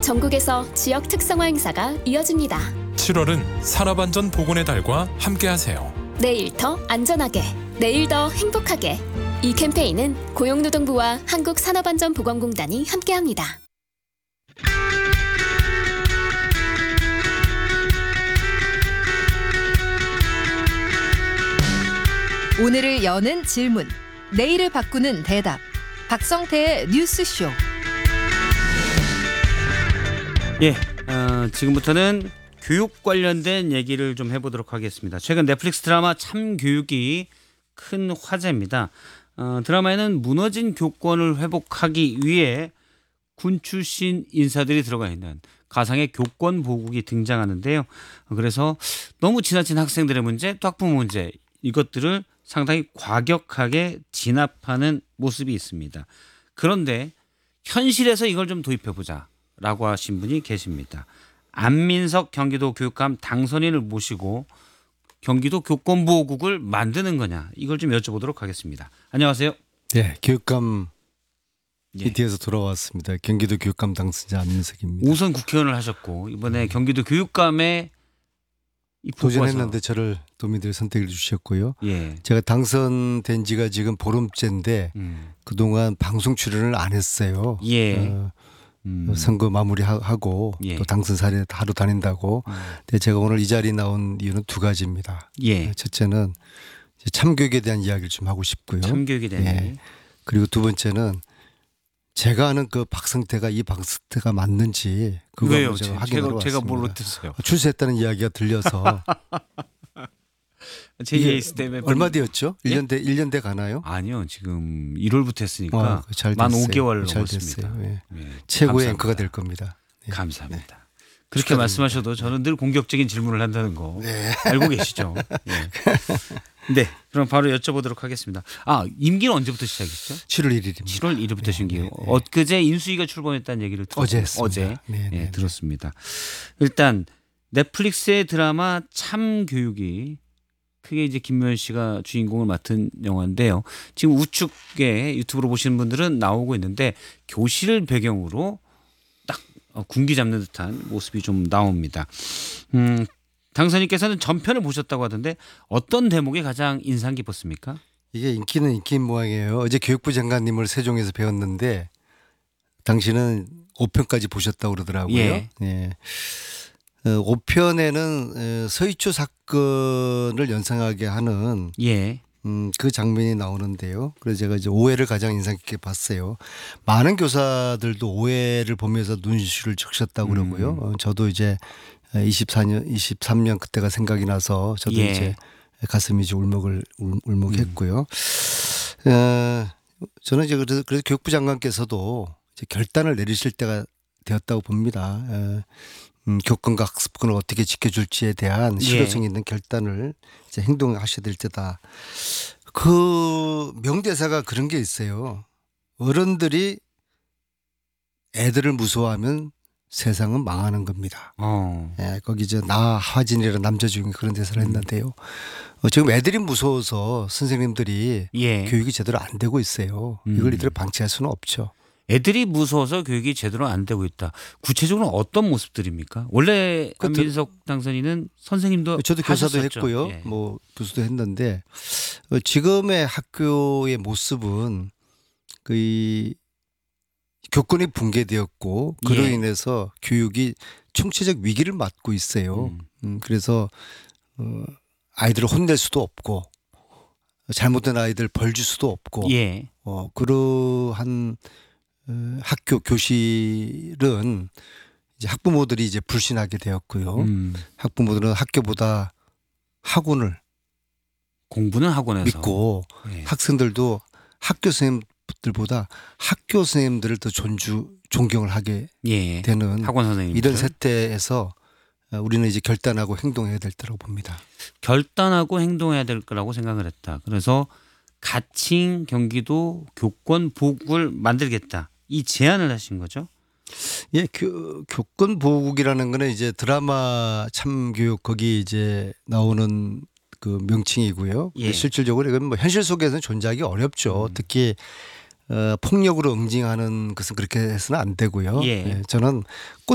전국에서 지역 특성화 행사가 이어집니다. 7월은 산업안전보건의 달과 함께하세요. 내일 더 안전하게, 내일 더 행복하게. 이 캠페인은 고용노동부와 한국산업안전보건공단이 함께합니다. 오늘을 여는 질문, 내일을 바꾸는 대답. 박성태의 뉴스쇼. 예, 지금부터는 교육 관련된 얘기를 좀 해보도록 하겠습니다. 최근 넷플릭스 드라마 참교육이 큰 화제입니다. 드라마에는 무너진 교권을 회복하기 위해 군 출신 인사들이 들어가 있는 가상의 교권 보국이 등장하는데요. 그래서 너무 지나친 학생들의 문제, 또 학부모 문제, 이것들을 상당히 과격하게 진압하는 모습이 있습니다. 그런데 현실에서 이걸 좀 도입해보자라고 하신 분이 계십니다. 안민석 경기도 교육감 당선인을 모시고 경기도 교권보호국을 만드는 거냐, 이걸 좀 여쭤보도록 하겠습니다. 안녕하세요. 네, 교육감이 예. 뒤에서 돌아왔습니다. 경기도 교육감 당선자 안민석입니다. 우선 국회의원을 하셨고 이번에 경기도 교육감에 도전했는데 저를 도민들이 선택해 주셨고요. 예. 제가 당선된 지가 지금 보름째인데 그동안 방송 출연을 안 했어요. 예. 선거 마무리하고 예. 또 당선사례 하러 다닌다고. 근데 제가 오늘 이 자리에 나온 이유는 두 가지입니다. 예. 첫째는 이제 참교육에 대한 이야기를 좀 하고 싶고요. 참교육에 대한 예. 얘기. 그리고 두 번째는 제가 아는 그 박성태가 이 박성태가 맞는지 그거 왜요? 제가 확인하러 왔습니다. 제가 뭘로 뜻어요? 출세했다는 이야기가 들려서 JS 때문에 얼마 되었죠? 예? 1년 돼 가나요? 아니요, 지금 1월부터 했으니까 잘 만 됐어요. 5개월 잘 넘었습니다. 됐어요. 예. 예. 최고의 감사합니다. 앵커가 될 겁니다. 예. 감사합니다. 네. 그렇게 축하드립니다. 말씀하셔도 저는 늘 공격적인 질문을 한다는 거 네. 알고 계시죠? 예. 네, 그럼 바로 여쭤보도록 하겠습니다. 임기는 언제부터 시작했죠? 7월 1일입니다. 7월 1일부터 신기해요. 네. 엊그제 인수위가 출범했다는 얘기를 들었어요. 어제 했습니다. 어제 네, 네, 예, 네. 들었습니다. 일단 넷플릭스의 드라마 참교육이 크게 이제 김묘연 씨가 주인공을 맡은 영화인데요. 지금 우측에 유튜브로 보시는 분들은 나오고 있는데 교실을 배경으로 딱 군기 잡는 듯한 모습이 좀 나옵니다. 당선인께서는 전편을 보셨다고 하던데 어떤 대목이 가장 인상 깊었습니까? 이게 인기는 인기인 모양이에요. 어제 교육부 장관님을 세종에서 배웠는데 당신은 5편까지 보셨다고 그러더라고요. 예. 예. 5편에는 서희초 사건을 연상하게 하는 예. 그 장면이 나오는데요. 그래서 제가 이제 오해를 가장 인상 깊게 봤어요. 많은 교사들도 오해를 보면서 눈시울을 적셨다고 그러고요. 저도 이제 23년 그때가 생각이 나서 저도 예. 이제 가슴이 이제 울먹했고요. 저는 이제 그래서 교육부 장관께서도 이제 결단을 내리실 때가 되었다고 봅니다. 교권과 학습권을 어떻게 지켜줄지에 대한 실효성 있는 결단을 이제 행동하셔야 될 때다. 그 명대사가 그런 게 있어요. 어른들이 애들을 무서워하면 세상은 망하는 겁니다. 예, 거기 이제 나하진이라는 남자 중에 그런 대사를 했는데요. 지금 애들이 무서워서 선생님들이 예. 교육이 제대로 안 되고 있어요. 이걸 이대로 방치할 수는 없죠. 애들이 무서워서 교육이 제대로 안 되고 있다. 구체적으로 어떤 모습들입니까? 원래 안민석 당선인은 선생님도 저도 교사도 하셨었죠. 했고요. 예. 뭐 교수도 했는데 지금의 학교의 모습은 그 교권이 붕괴되었고 그로 예. 인해서 교육이 총체적 위기를 맞고 있어요. 그래서 아이들을 혼낼 수도 없고 잘못된 아이들 벌 줄 수도 없고 예. 그러한 학교 교실은 이제 학부모들이 이제 불신하게 되었고요. 학부모들은 학교보다 학원을 공부는 학원에서 믿고 예. 학생들도 학교 선생님들보다 학교 선생님들을 더 존경을 하게 예. 되는 학원 선생님 이런 세태에서 우리는 이제 결단하고 행동해야 될 때라고 봅니다. 결단하고 행동해야 될 거라고 생각을 했다. 그래서 가칭 경기도 교권 보국을 만들겠다. 이 제안을 하신 거죠? 예, 교권 보국이라는 거는 이제 드라마 참교육 거기 이제 나오는 그 명칭이고요. 예. 실질적으로 이건 뭐 현실 속에서는 존재하기 어렵죠. 특히 폭력으로 응징하는 것은 그렇게 해서는 안 되고요. 예. 예, 저는